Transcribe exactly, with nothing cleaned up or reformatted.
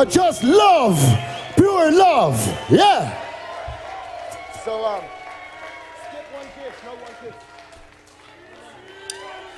or just love, pure love. Yeah. So, um, skip one kiss, no one kiss.